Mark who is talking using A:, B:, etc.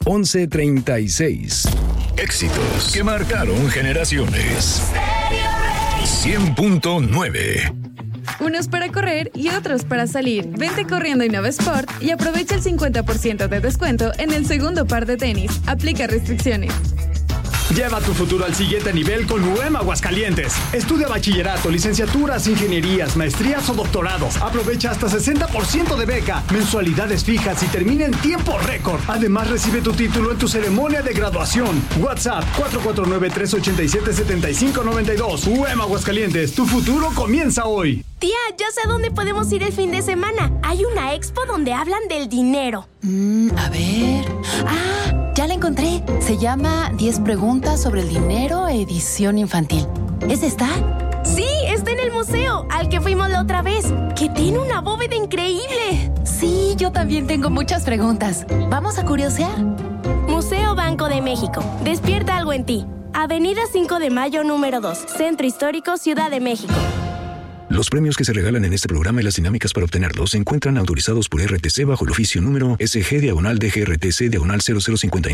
A: 1136. Éxitos que marcaron generaciones. 100.9.
B: Unos para correr y otros para salir. Vente corriendo Innova Sport y aprovecha el 50% de descuento en el segundo par de tenis. Aplica restricciones.
C: Lleva tu futuro al siguiente nivel con UEM Aguascalientes. Estudia bachillerato, licenciaturas, ingenierías, maestrías o doctorados. Aprovecha hasta 60% de beca, mensualidades fijas y termina en tiempo récord. Además, recibe tu título en tu ceremonia de graduación. WhatsApp 449-387-7592. UEM Aguascalientes, tu futuro comienza hoy.
D: Tía, ya sé a dónde podemos ir el fin de semana. Hay una expo donde hablan del dinero.
E: A ver... ya la encontré. Se llama 10 preguntas sobre el dinero, edición infantil. ¿Es esta?
D: Sí, está en el museo, al que fuimos la otra vez, que tiene una bóveda increíble.
E: Sí, yo también tengo muchas preguntas. ¿Vamos a curiosear?
D: Museo Banco de México. Despierta algo en ti. Avenida 5 de Mayo, número 2. Centro Histórico, Ciudad de México.
A: Los premios que se regalan en este programa y las dinámicas para obtenerlos se encuentran autorizados por RTC bajo el oficio número SG/DGRTC/0059.